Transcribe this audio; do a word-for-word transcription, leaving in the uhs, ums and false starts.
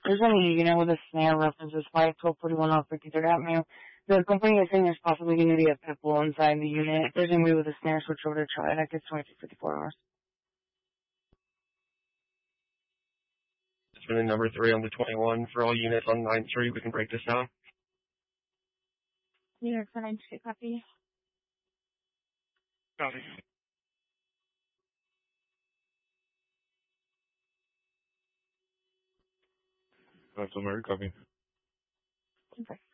There's only a unit with a snare. Reference is five twelve forty-one off fifty-third Avenue. The company is saying there's possibly going to be a pit bull inside the unit. If there's anybody with a snare, switch over to Trilitech. It's twenty-two fifty-four hours. It's been number three on the twenty-one for all units on nine three. We can break this down. New York for nine three, copy. Copy. That's Mary, copy. Okay.